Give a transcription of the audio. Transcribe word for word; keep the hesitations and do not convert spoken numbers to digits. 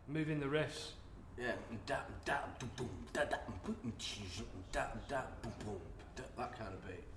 moving the riffs. Yeah. That kind of beat.